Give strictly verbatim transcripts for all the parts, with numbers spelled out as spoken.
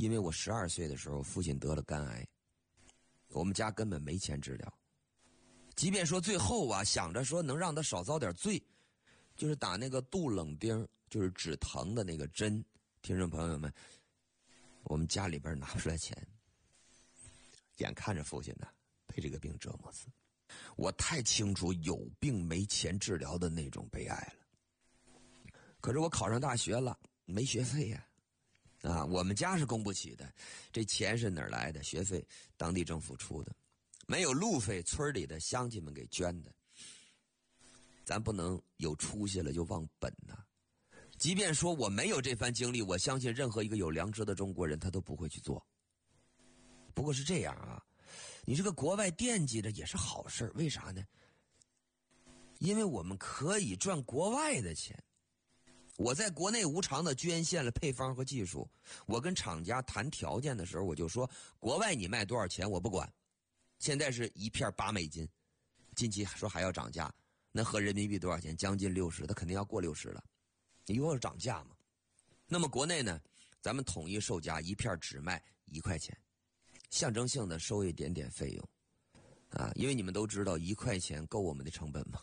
因为我十二岁的时候，父亲得了肝癌，我们家根本没钱治疗。即便说最后啊，想着说能让他少遭点罪，就是打那个杜冷丁，就是止疼的那个针。听众朋友们，我们家里边拿不出来钱，眼看着父亲呢被这个病折磨死，我太清楚有病没钱治疗的那种悲哀了。可是我考上大学了，没学费呀、啊，啊，我们家是供不起的，这钱是哪儿来的？学费当地政府出的，没有路费，村里的乡亲们给捐的。咱不能有出息了就忘本呐、啊。即便说我没有这番经历，我相信任何一个有良知的中国人他都不会去做。不过是这样啊，你这个国外惦记着也是好事，为啥呢？因为我们可以赚国外的钱。我在国内无偿的捐献了配方和技术，我跟厂家谈条件的时候，我就说国外你卖多少钱我不管，现在是一片八美金，近期说还要涨价，那合人民币多少钱？将近六十，它肯定要过六十了。以后是涨价嘛？那么国内呢，咱们统一售价一片只卖一块钱，象征性的收一点点费用，啊，因为你们都知道一块钱够我们的成本吗？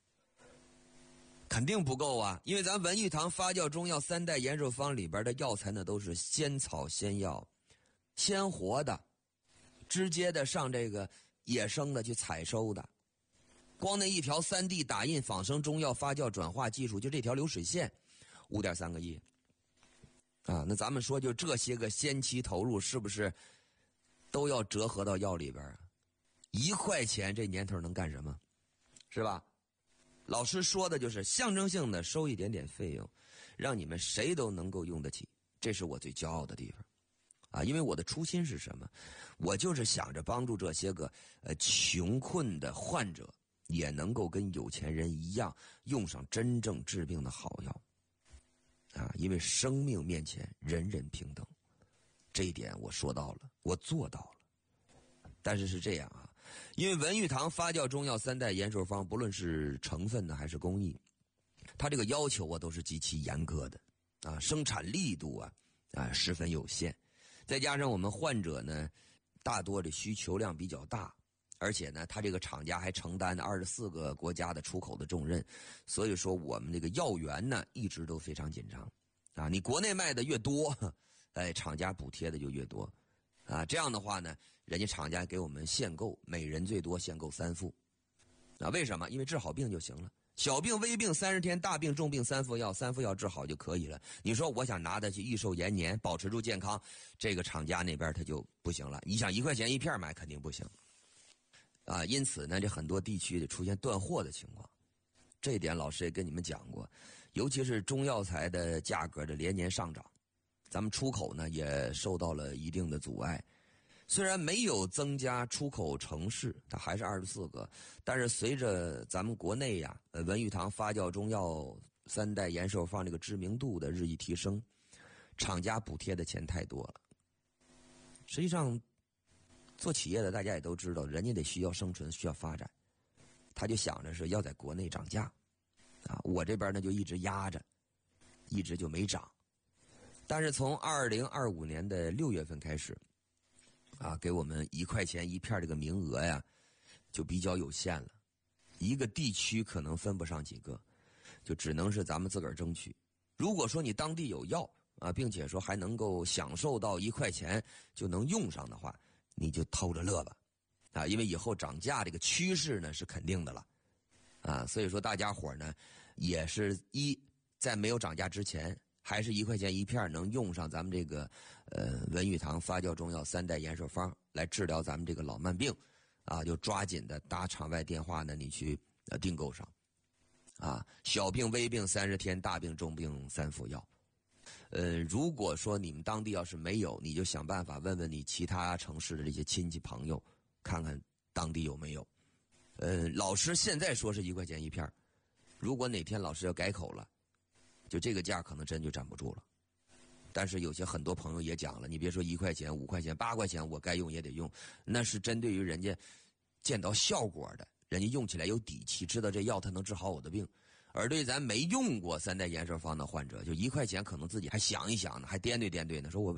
肯定不够啊！因为咱文玉堂发酵中药三代延寿方里边的药材呢，都是鲜草鲜药，鲜活的，直接的上这个野生的去采收的。光那一条 三 D 打印仿生中药发酵转化技术，就这条流水线五点三个亿啊！那咱们说就这些个先期投入，是不是都要折合到药里边啊？一块钱这年头能干什么？是吧？老师说的就是象征性的收一点点费用，让你们谁都能够用得起，这是我最骄傲的地方啊！因为我的初心是什么？我就是想着帮助这些个呃穷困的患者也能够跟有钱人一样用上真正治病的好药啊！因为生命面前人人平等，这一点我说到了，我做到了。但是是这样啊，因为文玉堂发酵中药三代延寿方，不论是成分呢还是工艺，它这个要求啊都是极其严格的啊，生产力度啊啊十分有限，再加上我们患者呢大多的需求量比较大，而且呢他这个厂家还承担二十四个国家的出口的重任，所以说我们这个药源呢一直都非常紧张啊，你国内卖的越多，哎，厂家补贴的就越多。啊，这样的话呢，人家厂家给我们限购，每人最多限购三副。啊，为什么？因为治好病就行了。小病、微病三十天，大病、重病三副药，三副药治好就可以了。你说我想拿它去益寿延年，保持住健康，这个厂家那边他就不行了。你想一块钱一片买，肯定不行。啊，因此呢，这很多地区出现断货的情况。这一点老师也跟你们讲过，尤其是中药材的价格的连年上涨。咱们出口呢也受到了一定的阻碍，虽然没有增加出口城市，它还是二十四个，但是随着咱们国内呀，呃，文玉堂发酵中药三代延寿方这个知名度的日益提升，厂家补贴的钱太多了。实际上，做企业的大家也都知道，人家得需要生存，需要发展，他就想着是要在国内涨价，啊，我这边呢就一直压着，一直就没涨。但是从二零二五年的六月份开始，啊，给我们一块钱一片这个名额呀，就比较有限了，一个地区可能分不上几个，就只能是咱们自个儿争取。如果说你当地有药啊，并且说还能够享受到一块钱就能用上的话，你就偷着乐吧，啊，因为以后涨价这个趋势呢是肯定的了，啊，所以说大家伙呢也是一在没有涨价之前。还是一块钱一片能用上咱们这个呃文玉堂发酵中药三代延寿方来治疗咱们这个老慢病啊，就抓紧的打场外电话呢，你去呃订购上啊，小病微病三十天，大病重病三副药。呃，如果说你们当地要是没有，你就想办法问问你其他城市的这些亲戚朋友，看看当地有没有。呃，老师现在说是一块钱一片，如果哪天老师要改口了。就这个价可能真就站不住了，但是有些很多朋友也讲了，你别说一块钱、五块钱、八块钱，我该用也得用，那是针对于人家见到效果的，人家用起来有底气，知道这药它能治好我的病。而对咱没用过三代延寿方的患者，就一块钱可能自己还想一想呢，还掂对掂对呢，说我